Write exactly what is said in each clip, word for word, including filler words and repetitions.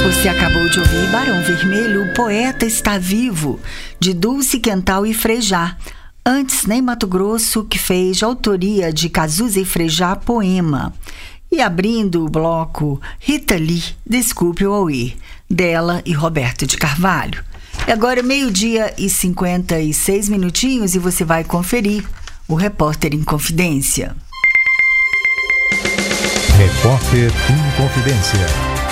Você acabou de ouvir Barão Vermelho, O Poeta Está Vivo, de Dulce Quental e Frejá. Antes, Ney Matogrosso, que fez de autoria de Cazuza e Frejá, Poema. E abrindo o bloco, Rita Lee, Desculpe o Auê, dela e Roberto de Carvalho. E agora meio-dia e cinquenta e seis minutinhos e você vai conferir o Repórter em Confidência. Repórter em Confidência.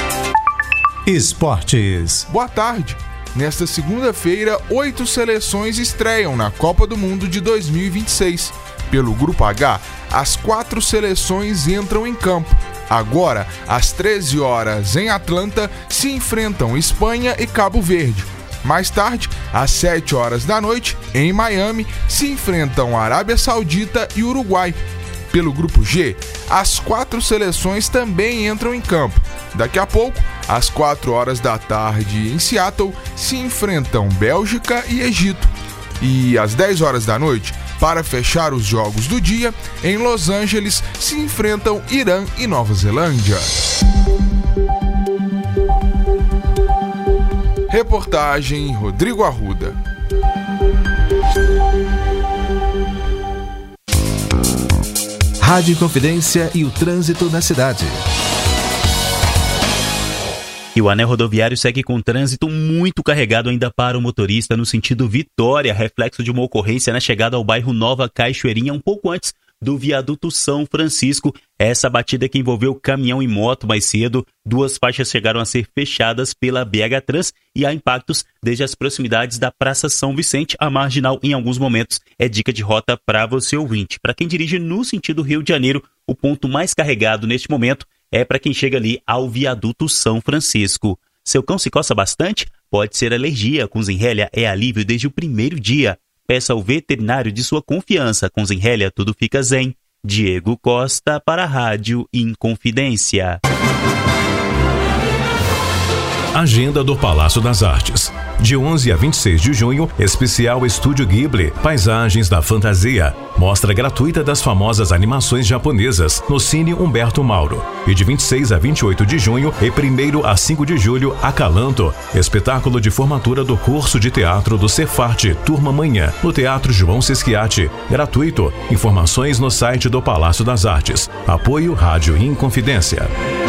Esportes. Boa tarde. Nesta segunda-feira, oito seleções estreiam na Copa do Mundo de dois mil e vinte e seis. Pelo Grupo H, as quatro seleções entram em campo. Agora, às treze horas, em Atlanta, se enfrentam Espanha e Cabo Verde. Mais tarde, às sete horas da noite, em Miami, se enfrentam Arábia Saudita e Uruguai. Pelo Grupo G, as quatro seleções também entram em campo. Daqui a pouco, às quatro horas da tarde, em Seattle, se enfrentam Bélgica e Egito. E às dez horas da noite, para fechar os jogos do dia, em Los Angeles, se enfrentam Irã e Nova Zelândia. Reportagem Rodrigo Arruda. Rádio Confidência e o trânsito na cidade. E o anel rodoviário segue com trânsito muito carregado ainda para o motorista no sentido Vitória, reflexo de uma ocorrência na chegada ao bairro Nova Cachoeirinha, um pouco antes do viaduto São Francisco. Essa batida que envolveu caminhão e moto mais cedo. Duas faixas chegaram a ser fechadas pela B H Trans e há impactos desde as proximidades da Praça São Vicente. A marginal, em alguns momentos, é dica de rota para você ouvinte. Para quem dirige no sentido Rio de Janeiro, o ponto mais carregado neste momento é para quem chega ali ao viaduto São Francisco. Seu cão se coça bastante? Pode ser alergia. Com Zenrelia é alívio desde o primeiro dia. Peça ao veterinário de sua confiança. Com Zenrelia tudo fica zen. Diego Costa para a Rádio Inconfidência. Agenda do Palácio das Artes. De onze a vinte e seis de junho, especial Estúdio Ghibli, Paisagens da Fantasia. Mostra gratuita das famosas animações japonesas no Cine Humberto Mauro. E de vinte e seis a vinte e oito de junho e primeiro a cinco de julho, Acalanto, espetáculo de formatura do curso de teatro do Cefarte, Turma Manhã, no Teatro João Sesquiati. Gratuito. Informações no site do Palácio das Artes. Apoio Rádio Inconfidência.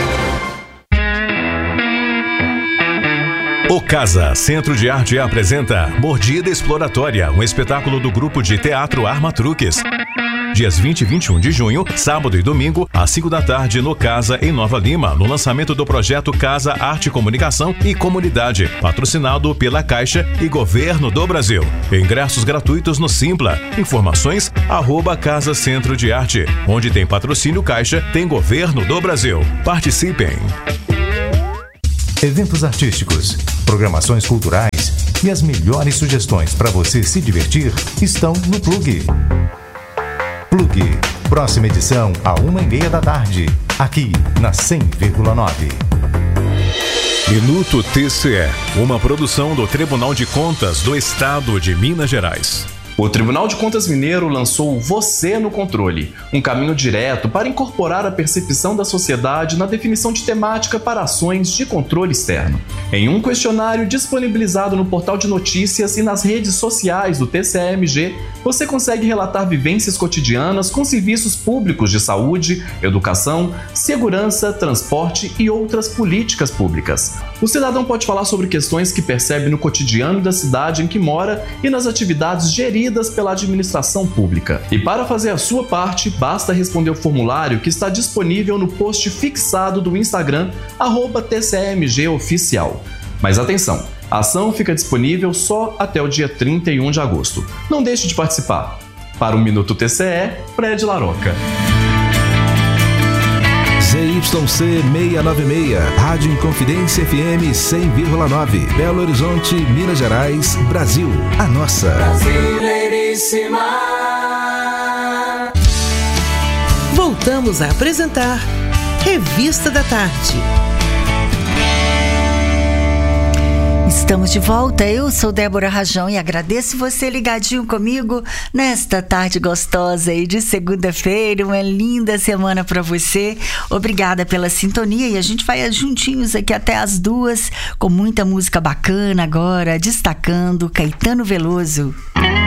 O Casa Centro de Arte apresenta Mordida Exploratória, um espetáculo do grupo de teatro Arma Truques. Dias vinte e vinte e um de junho, sábado e domingo, às cinco da tarde, no Casa, em Nova Lima, no lançamento do projeto Casa Arte, Comunicação e Comunidade, patrocinado pela Caixa e Governo do Brasil. Ingressos gratuitos no Simpla. Informações, arroba Casa Centro de Arte. Onde tem patrocínio Caixa, tem Governo do Brasil. Participem! Eventos artísticos, programações culturais e as melhores sugestões para você se divertir estão no Plug. Plug, próxima edição a uma e meia da tarde, aqui na cem vírgula nove. Minuto T C E, uma produção do Tribunal de Contas do Estado de Minas Gerais. O Tribunal de Contas Mineiro lançou Você no Controle, um caminho direto para incorporar a percepção da sociedade na definição de temática para ações de controle externo. Em um questionário disponibilizado no portal de notícias e nas redes sociais do T C E M G, você consegue relatar vivências cotidianas com serviços públicos de saúde, educação, segurança, transporte e outras políticas públicas. O cidadão pode falar sobre questões que percebe no cotidiano da cidade em que mora e nas atividades geridas pela administração pública. E para fazer a sua parte, basta responder o formulário que está disponível no post fixado do Instagram, arroba T C E M G Oficial. Mas atenção, a ação fica disponível só até o dia trinta e um de agosto. Não deixe de participar. Para o Minuto T C E, Fred Laroca. Z Y C seiscentos e noventa e seis, Rádio Inconfidência F M cem vírgula nove, Belo Horizonte, Minas Gerais, Brasil, a nossa. Brasileiríssima. Voltamos a apresentar Revista da Tarde. Estamos de volta, eu sou Débora Rajão e agradeço você ligadinho comigo nesta tarde gostosa aí de segunda-feira, uma linda semana para você. Obrigada pela sintonia e a gente vai juntinhos aqui até as duas com muita música bacana agora, destacando Caetano Veloso.